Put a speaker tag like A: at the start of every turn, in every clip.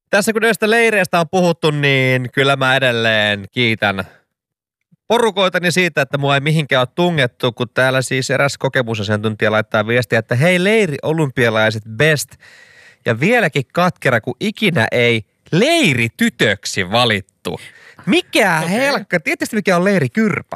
A: Tässä kun näistä leireistä on puhuttu, niin kyllä mä edelleen kiitän porukoitani siitä, että mua ei mihinkään ole tungettu, kun täällä siis eräs kokemusasiantuntija laittaa viestiä, että hei leiri olympialaiset best. Ja vieläkin katkera, kun ikinä ei leiritytöksi valittu. Mikä helkka? Tiedätkö mikä on leirikyrpä?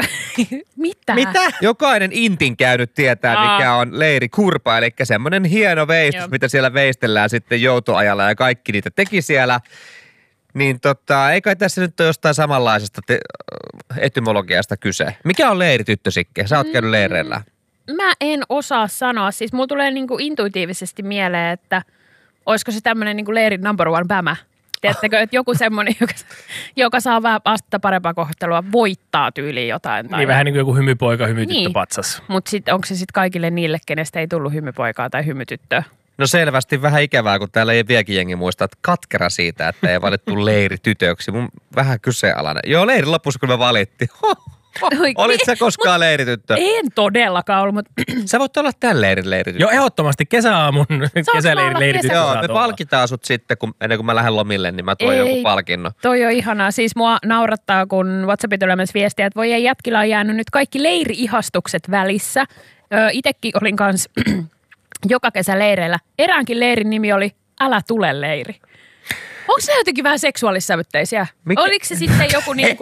B: Mitä?
A: Jokainen intin käynyt tietää, mikä on leirikurpa, eli semmoinen hieno veistys, mitä siellä veistellään sitten joutoajalla ja kaikki niitä teki siellä. Niin ei kai tässä nyt ole jostain samanlaisesta etymologiasta kyse. Mikä on leirityttö, Sikke? Sä oot käynyt leireillä.
B: Mä en osaa sanoa. Siis mulla tulee niinku intuitiivisesti mieleen, että olisiko se tämmöinen niinku leirin number one bämä. Tiedättekö, että joku semmoinen, joka saa vähän astetta parempaa kohtelua, voittaa tyyliin jotain. Tai
C: niin vähän niin kuin joku hymypoika, hymytyttö patsas.
B: Mutta sitten onko se sitten kaikille niille, kenestä ei tullut hymypoikaa tai hymytyttöä?
A: No selvästi vähän ikävää, kun täällä ei vieläkin jengi muista, että katkera siitä, että ei valittu leiritytöksi. Mun vähän kyseenalainen. Joo, leirin lopussa kun me valittiin. Olit sä koskaan leirityttö?
B: En todellakaan ollut, mutta...
A: Sä voit olla tämän leirin leirityttö.
C: Joo, ehdottomasti kesäaamun kesäleirin leirityttö.
A: Joo, me palkitaan sut sitten, ennen kuin mä lähden lomille, niin mä tuon joku palkinnon.
B: Toi on ihanaa. Siis mua naurattaa, kun WhatsAppit tulee myös viestiä, että voi ei jätkillä on jäänyt nyt kaikki leiri-ihastukset välissä. Itekin olin kanssa joka kesä leireillä. Eräänkin leirin nimi oli Älä tule leiri. Onko se jotenkin vähän seksuaalissävytteisiä? Oliko se sitten joku niinku...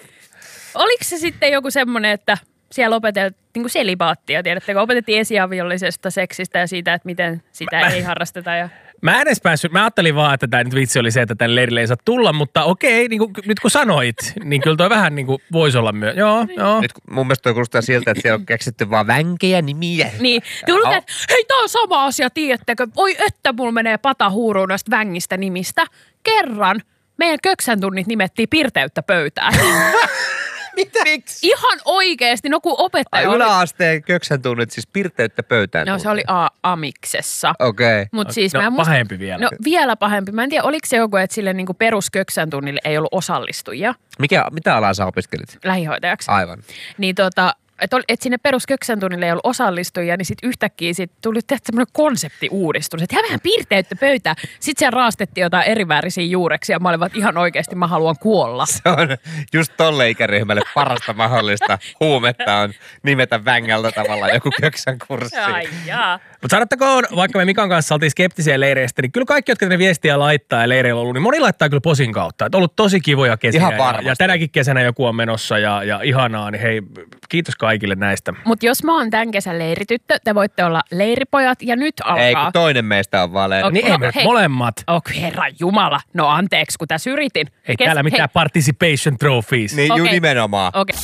B: Oliko se sitten joku semmoinen, että siellä opeteltiin niin kuin selibaattia, tiedättekö? Opetettiin esiaviollisesta seksistä ja siitä, että miten sitä ei harrasteta. Ja...
C: Mä en edes päässyt. Mä ajattelin vaan, että tämä nyt vitsi oli se, että tänne leirille ei saa tulla, mutta okei, niin kuin, nyt kun sanoit, niin kyllä toi vähän niin kuin voisi olla myös. Joo.
A: Nyt mun mielestä toi kuulostaa siltä, että siellä on keksitty vaan vänkejä nimiä.
B: Niin. Tullut, että hei, tää on sama asia, tiedättekö? Oi, että mulla menee pata huuruun noista vängistä nimistä. Kerran meidän köksän tunnit nimettiin pirteyttä pöytään.
A: Mitä? Miksi?
B: Ihan oikeesti, no kun opettaja oli...
A: Yläasteen köksän tunnit, siis pirteyttä pöytään.
B: No se oli amiksessa.
A: Okei. Okay.
B: Mut siis
C: pahempi vielä.
B: No vielä pahempi. Mä en tiedä, oliko se joku, että sille niinku perusköksän tunnille ei ollut osallistujia.
A: Mitä alaa sä opiskelit?
B: Lähihoitajaksi.
A: Aivan.
B: Niin että sinne perusköksän tunnille ei ollut osallistujia, niin sitten yhtäkkiä tuli semmoinen konseptiuudistus, että vähän piirteyttä pöytää. Sitten siellä raastettiin jotain eriväärisiä juureksia ja mä olin vaan, ihan oikeasti mä haluan kuolla.
A: Se on just tolle ikäryhmälle parasta mahdollista huumetta on nimetä vängältä tavallaan joku köksän kurssi.
B: Ai jaa.
C: Mutta sanottakoon, vaikka me Mikan kanssa oltiin skeptisiä leireistä, niin kyllä kaikki, jotka ne viestiä laittaa ja leireillä on ollut, niin moni laittaa kyllä posin kautta. Että on ollut tosi kivoja kesiä.
A: Ihan varmasti.
C: Ja tänäkin kesänä joku on menossa ja ihanaa, niin hei, kiitos kaikille näistä.
B: Mutta jos mä oon tämän kesän leirityttö, te voitte olla leiripojat ja nyt alkaa.
A: Ei, kun toinen meistä on vaan leiri.
C: Niin ei me molemmat.
B: Herran jumala. No anteeksi, kun tässä yritin.
C: Ei täällä mitään participation trophies.
A: Niin okay. Nimenomaan.
B: Okei.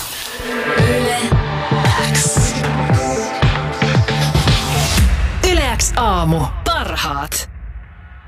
D: Yle X aamu. Parhaat.